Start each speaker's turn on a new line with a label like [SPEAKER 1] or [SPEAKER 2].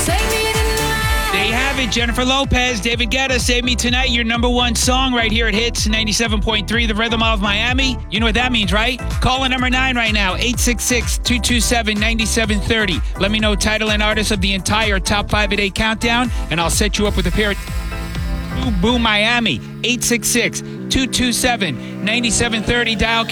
[SPEAKER 1] There you have it, Jennifer Lopez, David Guetta, Save Me Tonight, your number one song right here at Hits 97.3, the rhythm of Miami. You know what that means, right? Call number 9 right now, 866-227-9730. Let me know title and artist of the entire Top 5 a Day countdown, and I'll set you up with a pair of Boom Miami, 866-227-9730. Dial